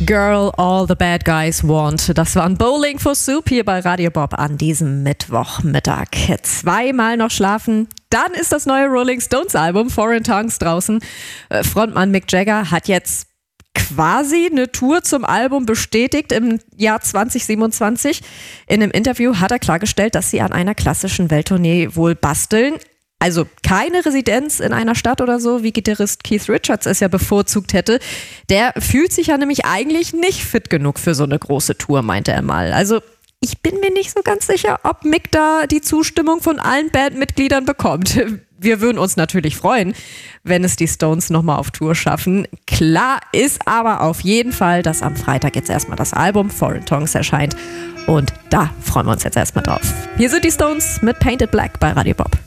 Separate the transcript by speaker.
Speaker 1: Girl, All the Bad Guys Want. Das war ein Bowling for Soup hier bei Radio Bob an diesem Mittwochmittag. Zweimal noch schlafen, dann ist das neue Rolling Stones Album Foreign Tongues draußen. Frontmann Mick Jagger hat jetzt quasi eine Tour zum Album bestätigt im Jahr 2027. In einem Interview hat er klargestellt, dass sie an einer klassischen Welttournee wohl basteln. Also keine Residenz in einer Stadt oder so, wie Gitarrist Keith Richards es ja bevorzugt hätte. Der fühlt sich ja nämlich eigentlich nicht fit genug für so eine große Tour, meinte er mal. Also ich bin mir nicht so ganz sicher, ob Mick da die Zustimmung von allen Bandmitgliedern bekommt. Wir würden uns natürlich freuen, wenn es die Stones nochmal auf Tour schaffen. Klar ist aber auf jeden Fall, dass am Freitag jetzt erstmal das Album Foreign Tongues erscheint. Und da freuen wir uns jetzt erstmal drauf. Hier sind die Stones mit Painted Black bei Radio Bob.